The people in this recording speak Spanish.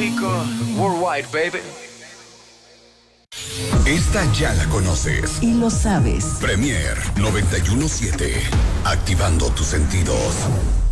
Rico, worldwide, baby. Esta ya la conoces. Y lo sabes. Premier 91.7. Activando tus sentidos.